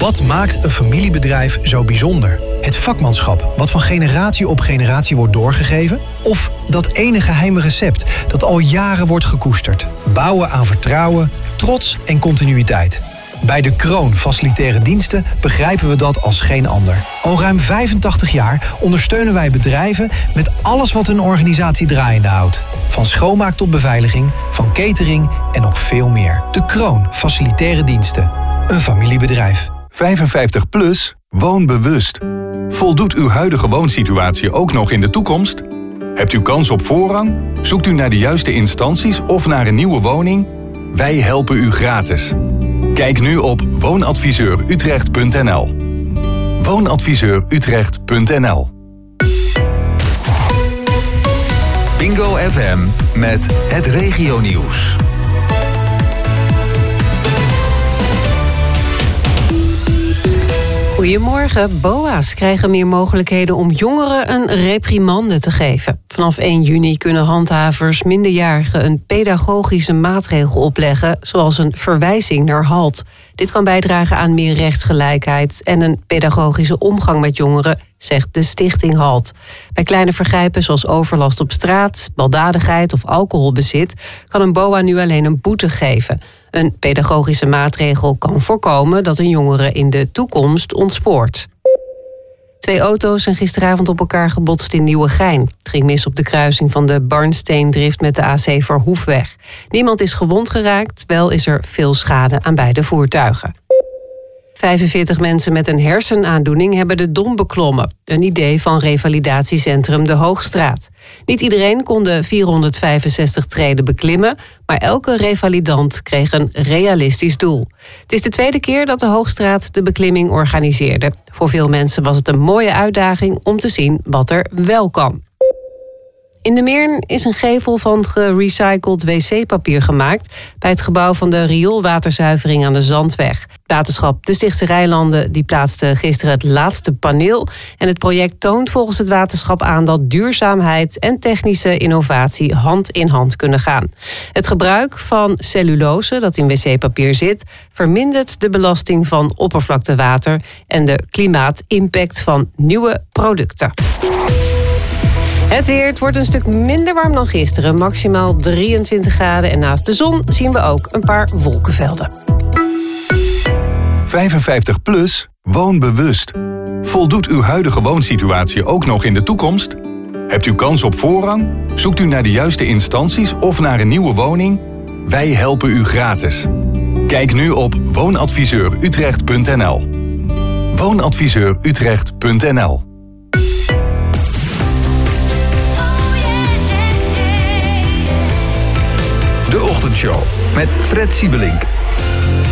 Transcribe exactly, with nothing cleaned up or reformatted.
Wat maakt een familiebedrijf zo bijzonder? Het vakmanschap wat van generatie op generatie wordt doorgegeven? Of dat ene geheime recept dat al jaren wordt gekoesterd? Bouwen aan vertrouwen, trots en continuïteit. Bij De Kroon Facilitaire Diensten begrijpen we dat als geen ander. Al ruim vijfentachtig jaar ondersteunen wij bedrijven met alles wat hun organisatie draaiende houdt. Van schoonmaak tot beveiliging, van catering en nog veel meer. De Kroon Facilitaire Diensten. Een familiebedrijf. vijfenvijftig plus, woon bewust. Voldoet uw huidige woonsituatie ook nog in de toekomst? Hebt u kans op voorrang? Zoekt u naar de juiste instanties of naar een nieuwe woning? Wij helpen u gratis. Kijk nu op woonadviseur utrecht punt n l. woonadviseur utrecht punt n l. Bingo F M met het regionieuws. Goedemorgen. B O A's krijgen meer mogelijkheden om jongeren een reprimande te geven. Vanaf één juni kunnen handhavers minderjarigen een pedagogische maatregel opleggen, zoals een verwijzing naar HALT. Dit kan bijdragen aan meer rechtsgelijkheid en een pedagogische omgang met jongeren, zegt de stichting HALT. Bij kleine vergrijpen zoals overlast op straat, baldadigheid of alcoholbezit kan een B O A nu alleen een boete geven. Een pedagogische maatregel kan voorkomen dat een jongere in de toekomst ontspoort. Twee auto's zijn gisteravond op elkaar gebotst in Nieuwegein. Het ging mis op de kruising van de Barnsteendrift met de A C Verhoefweg. Niemand is gewond geraakt, wel is er veel schade aan beide voertuigen. vijfenveertig mensen met een hersenaandoening hebben de Dom beklommen. Een idee van revalidatiecentrum De Hoogstraat. Niet iedereen kon de vierhonderdvijfenzestig treden beklimmen, maar elke revalidant kreeg een realistisch doel. Het is de tweede keer dat De Hoogstraat de beklimming organiseerde. Voor veel mensen was het een mooie uitdaging om te zien wat er wel kan. In de Meern is een gevel van gerecycled wc-papier gemaakt bij het gebouw van de rioolwaterzuivering aan de Zandweg. Waterschap De Stichtse Rijnlanden die plaatste gisteren het laatste paneel. En het project toont volgens het waterschap aan dat duurzaamheid en technische innovatie hand in hand kunnen gaan. Het gebruik van cellulose dat in wc-papier zit vermindert de belasting van oppervlaktewater en de klimaatimpact van nieuwe producten. Het weer, het wordt een stuk minder warm dan gisteren. Maximaal drieëntwintig graden en naast de zon zien we ook een paar wolkenvelden. vijfenvijftig plus, woon bewust. Voldoet uw huidige woonsituatie ook nog in de toekomst? Hebt u kans op voorrang? Zoekt u naar de juiste instanties of naar een nieuwe woning? Wij helpen u gratis. Kijk nu op woonadviseur utrecht punt n l. woonadviseur utrecht punt n l. De Ochtendshow met Fred Siebelink.